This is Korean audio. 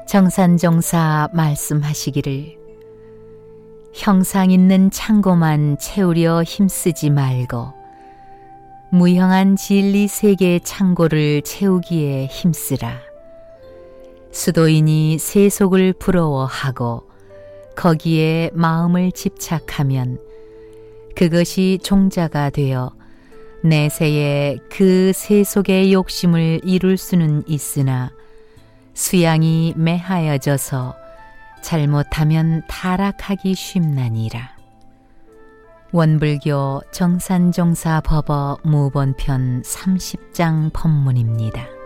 정산종사 말씀하시기를 형상 있는 창고만 채우려 힘쓰지 말고 무형한 진리 세계의 창고를 채우기에 힘쓰라. 수도인이 세속을 부러워하고 거기에 마음을 집착하면 그것이 종자가 되어 내세에 그 세속의 욕심을 이룰 수는 있으나 수양이 매하여져서 잘못하면 타락하기 쉽나니라. 원불교 정산종사 법어 무본편 30장 법문입니다.